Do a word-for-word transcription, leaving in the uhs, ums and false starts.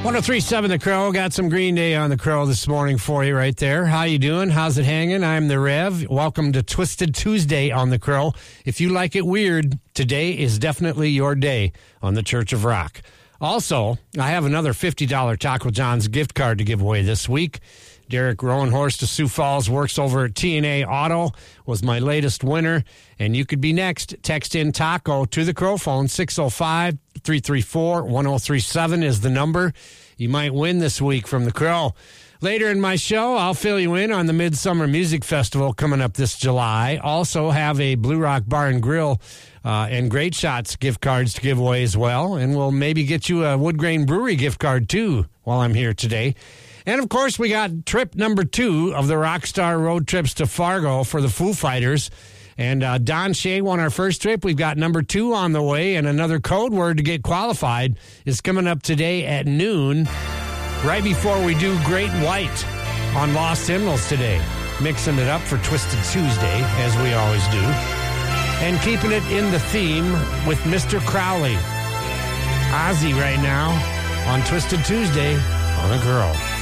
one oh three point seven The Crow. Got some Green Day on The Crow this morning for you right there. How you doing? How's it hanging? I'm the Rev. Welcome to Twisted Tuesday on The Crow. If you like it weird, today is definitely your day on the Church of Rock. Also, I have another fifty dollars Taco John's gift card to give away this week. Derek Rowenhorst of Sioux Falls works over at T N A Auto, was my latest winner, and you could be next. Text in Taco to the Crow phone. Six oh five, three three four, one oh three seven is the number. You might win this week from the Crow. Later in my show, I'll fill you in on the Midsummer Music Festival coming up this July. Also have a Blue Rock Bar and Grill uh, and Great Shots gift cards to give away as well, and we'll maybe get you a Wood Grain Brewery gift card too while I'm here today. And, of course, we got trip number two of the Rockstar Road Trips to Fargo for the Foo Fighters. And uh, Don Shea won our first trip. We've got number two on the way, and another code word to get qualified is coming up today at noon, right before we do Great White on Lost Hymnals today. Mixing it up for Twisted Tuesday, as we always do. And keeping it in the theme with Mister Crowley. Ozzy right now on Twisted Tuesday on The Crow.